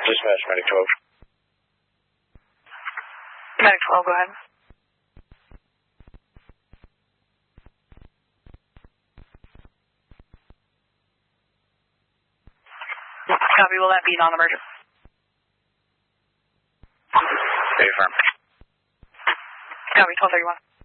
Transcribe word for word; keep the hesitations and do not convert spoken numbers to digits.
Dispatch, Medic twelve. Medic twelve, go ahead. Copy, will that be non-emergent? Affirm. Copy, twelve thirty-one.